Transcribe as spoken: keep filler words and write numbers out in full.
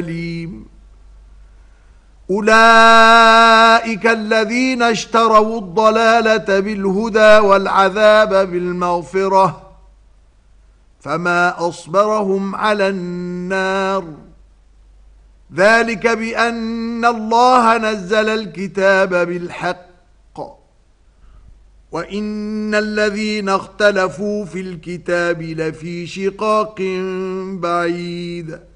أولئك الذين اشتروا الضلالة بالهدى والعذاب بالمغفرة فما أصبرهم على النار ذلك بأن الله نزل الكتاب بالحق وإن الذين اختلفوا في الكتاب لفي شقاق بعيد